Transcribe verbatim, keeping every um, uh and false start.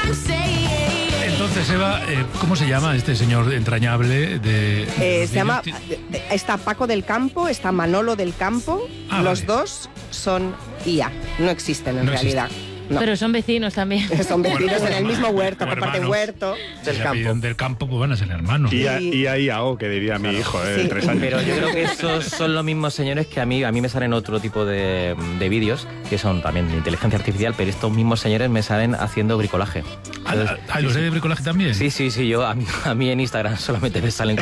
Entonces, Eva, eh, ¿cómo se llama este señor entrañable? de, de eh, Se llama... Está Paco del Campo, está Manolo del Campo. Ah, los vale. dos son I A, no existen en No realidad. No. Pero son vecinos también. Son vecinos Bueno, en el mismo huerto, como comparten hermanos. huerto. Si Del se campo. apellidan del campo, pues van a ser hermanos. Y, a, Sí. y ahí a O, que diría mi hijo, eh, de Sí. tres años. Pero yo creo que esos son los mismos señores que a mí, a mí me salen otro tipo de, de vídeos, que son también de inteligencia artificial, pero estos mismos señores me salen haciendo bricolaje. Ah, ah, ¿los de bricolaje también? Sí, sí, sí, yo a mí, a mí en Instagram solamente me salen